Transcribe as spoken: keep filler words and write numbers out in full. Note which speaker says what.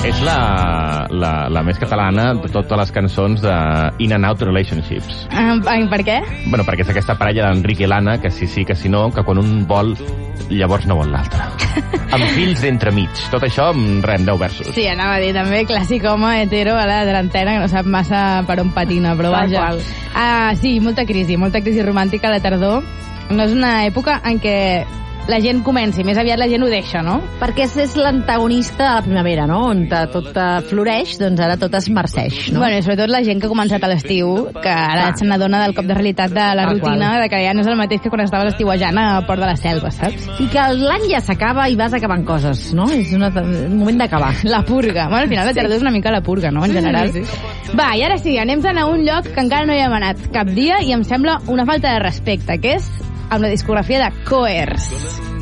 Speaker 1: És la, la, la més catalana de totes les cançons de In and Out Relationships.
Speaker 2: Uh, per què?
Speaker 1: Bueno, perquè és aquesta parella d'Enric i l'Anna, que sí, sí, que si no, que quan un vol, llavors no vol l'altre. Amb fils d'entremig. Tot això amb rem, deu versos.
Speaker 2: Sí, anava a dir també clàssic home hetero a la trentena que no sap massa per on patina, però
Speaker 3: Tal
Speaker 2: vaja.
Speaker 3: qual.
Speaker 2: Uh, sí, molta crisi, molta crisi romàntica a la tardor. No és una època en què la gent comenci, més aviat la gent ho deixa, no?
Speaker 3: Perquè és, és l'antagonista de la primavera, no? On tot uh, floreix, doncs ara tot es marceix, no?
Speaker 2: Bueno, i sobretot la gent que ha començat a l'estiu, que ara
Speaker 3: Clar.
Speaker 2: se n'adona del cop de realitat de la
Speaker 3: Tal
Speaker 2: rutina,
Speaker 3: qual.
Speaker 2: de que ja no és el mateix que quan estaves estiuejant a Port de la Selva, saps?
Speaker 3: I que l'any ja s'acaba i vas acabant coses, no? És una, un moment d'acabar.
Speaker 2: La purga. Bueno, al final la tardor és una mica la purga, no?, en general.
Speaker 3: Sí, sí.
Speaker 2: Va, i ara sí, anem a un lloc que encara no hi hem anat cap dia i em sembla una falta de respecte, que és amb la discografia de Coers.